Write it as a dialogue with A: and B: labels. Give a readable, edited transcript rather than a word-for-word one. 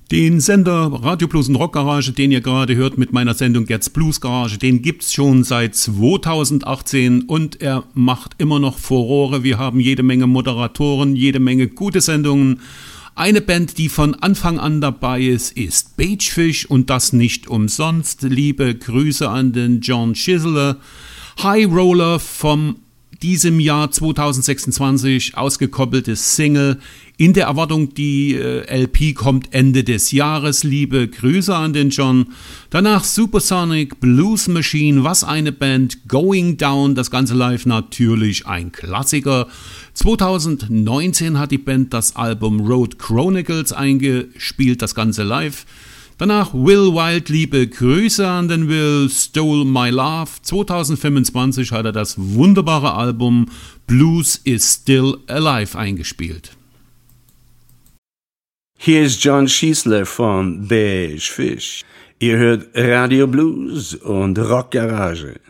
A: Den Sender Radio Blues und Rock Garage, den ihr gerade hört mit meiner Sendung Jetzt Blues Garage, den gibt's schon seit 2018 und er macht immer noch Furore. Wir haben jede Menge Moderatoren, jede Menge gute Sendungen. Eine Band, die von Anfang an dabei ist Baitfish und das nicht umsonst. Liebe Grüße an den John Chisler. High Roller vom diesem Jahr 2026 ausgekoppeltes Single. In der Erwartung, die LP kommt Ende des Jahres. Liebe Grüße an den John. Danach Supersonic Blues Machine, was eine Band. Going Down, das Ganze live natürlich ein Klassiker. 2019 hat die Band das Album Road Chronicles eingespielt, das Ganze live. Danach Will Wild, liebe Grüße an den Will, Stole My Love. 2025 hat er das wunderbare Album Blues is Still Alive eingespielt.
B: Hier ist John Chisler von Baitfish. Ihr hört Radio Blues und Rock Garage.